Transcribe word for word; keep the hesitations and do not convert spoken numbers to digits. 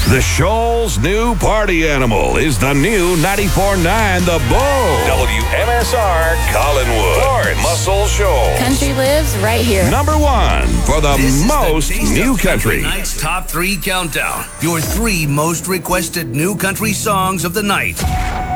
The Shoal's new party animal is the new ninety-four point nine The Bull. W M S R, Collinwood, Florence, Muscle Shoals. Country lives right here. Number one for the This most is the new country. Night's Top three Countdown. Your three most requested new country songs of the night.